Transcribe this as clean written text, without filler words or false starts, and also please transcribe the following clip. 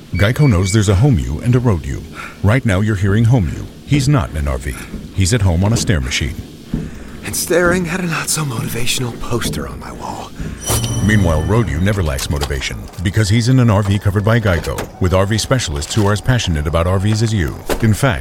Geico knows there's a home you and a road you. Right now you're hearing home you. He's not in an RV. He's at home on a stair machine. And staring at a not-so-motivational poster on my wall. Meanwhile, road you never lacks motivation because he's in an RV covered by Geico with RV specialists who are as passionate about RVs as you. In fact,